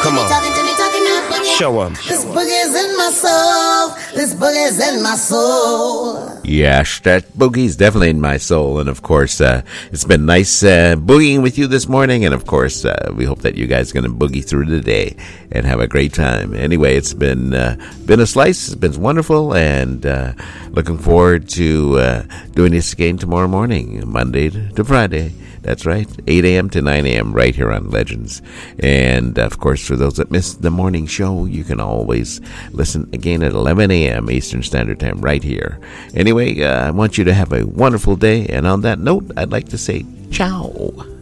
Come on. Show 'em. This boogie's in my soul. This boogie's in my soul. Yes, that boogie's definitely in my soul. And of course, it's been nice boogieing with you this morning. And of course, we hope that you guys are going to boogie through the day and have a great time. Anyway, it's been a slice. It's been wonderful. And looking forward to doing this again tomorrow morning, Monday to Friday. That's right, 8 a.m. to 9 a.m. right here on Legends. And, of course, for those that missed the morning show, you can always listen again at 11 a.m. Eastern Standard Time right here. Anyway, I want you to have a wonderful day. And on that note, I'd like to say ciao.